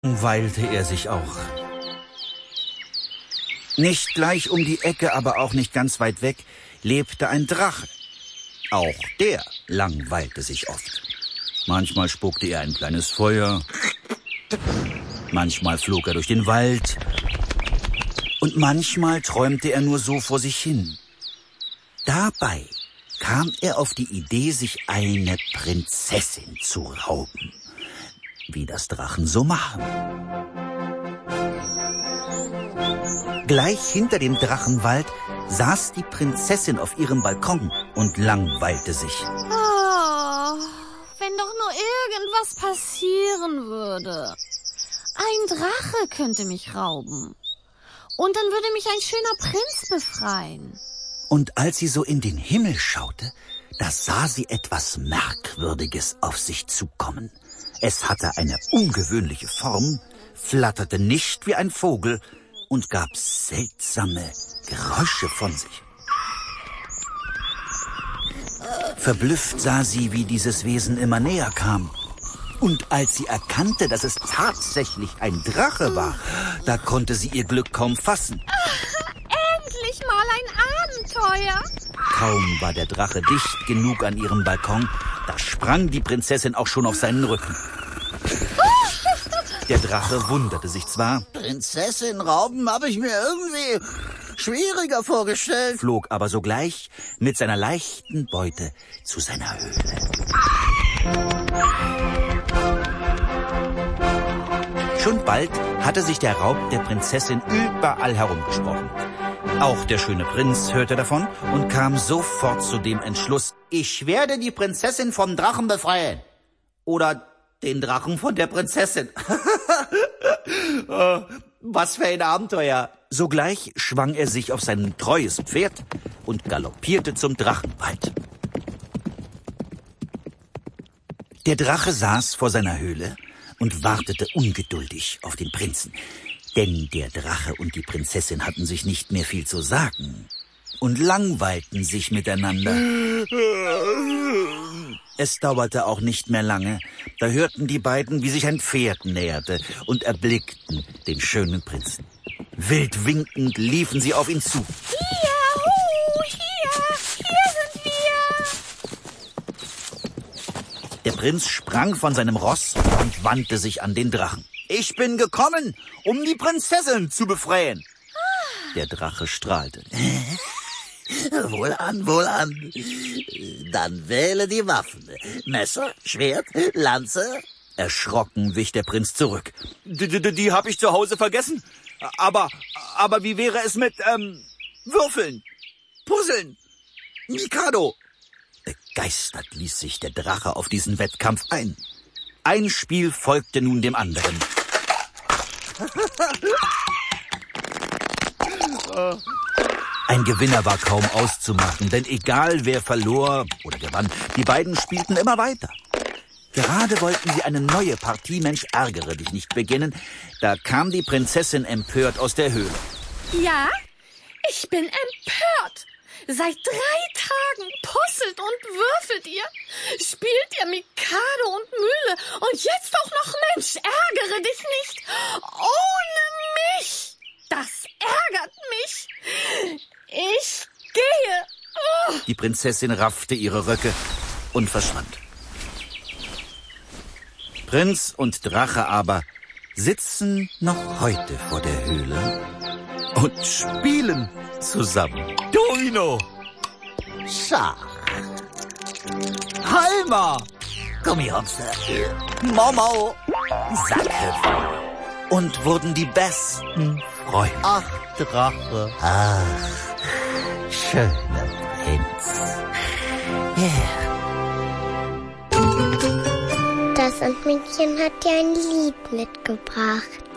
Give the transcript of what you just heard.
Weilte er sich auch. Nicht gleich um die Ecke, aber auch nicht ganz weit weg, lebte ein Drache. Auch der langweilte sich oft. Manchmal spuckte er ein kleines Feuer, manchmal flog er durch den Wald und manchmal träumte er nur so vor sich hin. Dabei kam er auf die Idee, sich eine Prinzessin zu rauben, wie das Drachen so machen. Gleich hinter dem Drachenwald saß die Prinzessin auf ihrem Balkon und langweilte sich. Oh, wenn doch nur irgendwas passieren würde. Ein Drache könnte mich rauben. Und dann würde mich ein schöner Prinz befreien. Und als sie so in den Himmel schaute, da sah sie etwas Merkwürdiges auf sich zukommen. Es hatte eine ungewöhnliche Form, flatterte nicht wie ein Vogel und gab seltsame Geräusche von sich. Verblüfft sah sie, wie dieses Wesen immer näher kam. Und als sie erkannte, dass es tatsächlich ein Drache war, da konnte sie ihr Glück kaum fassen. Endlich mal ein Abenteuer! Kaum war der Drache dicht genug an ihrem Balkon, da sprang die Prinzessin auch schon auf seinen Rücken. Der Drache wunderte sich zwar. Prinzessin rauben habe ich mir irgendwie schwieriger vorgestellt. Flog aber sogleich mit seiner leichten Beute zu seiner Höhle. Schon bald hatte sich der Raub der Prinzessin überall herumgesprochen. Auch der schöne Prinz hörte davon und kam sofort zu dem Entschluss: Ich werde die Prinzessin vom Drachen befreien. Oder den Drachen von der Prinzessin. Was für ein Abenteuer. Sogleich schwang er sich auf sein treues Pferd und galoppierte zum Drachenwald. Der Drache saß vor seiner Höhle und wartete ungeduldig auf den Prinzen. Denn der Drache und die Prinzessin hatten sich nicht mehr viel zu sagen und langweilten sich miteinander. Es dauerte auch nicht mehr lange. Da hörten die beiden, wie sich ein Pferd näherte und erblickten den schönen Prinzen. Wild winkend liefen sie auf ihn zu. Hier sind wir! Der Prinz sprang von seinem Ross und wandte sich an den Drachen. Ich bin gekommen, um die Prinzessin zu befreien. Der Drache strahlte. Wohlan, wohlan. Dann wähle die Waffen. Messer, Schwert, Lanze. Erschrocken wich der Prinz zurück. Die hab ich zu Hause vergessen. Aber wie wäre es mit, Würfeln, Puzzeln, Mikado? Begeistert ließ sich der Drache auf diesen Wettkampf ein. Ein Spiel folgte nun dem anderen. Ein Gewinner war kaum auszumachen, denn egal wer verlor oder gewann, die beiden spielten immer weiter. Gerade wollten sie eine neue Partie Mensch ärgere dich nicht beginnen, da kam die Prinzessin empört aus der Höhle. Ja, ich bin empört. Seit 3 Tagen puzzelt und würfelt ihr, spielt ihr Mikado und Mühle und jetzt auch noch Mensch, ärgere dich nicht. Ohne mich. Das ärgert mich. Ich gehe. Oh. Die Prinzessin raffte ihre Röcke und verschwand. Prinz und Drache aber sitzen noch heute vor der Höhle und spielen zusammen Domino, Schach, Halma, Gummihopse, Mau, Sackhüpfen und wurden die besten Freunde. Ach, Drache. Ach, schöner Prinz. Das Sandmännchen hat dir ein Lied mitgebracht.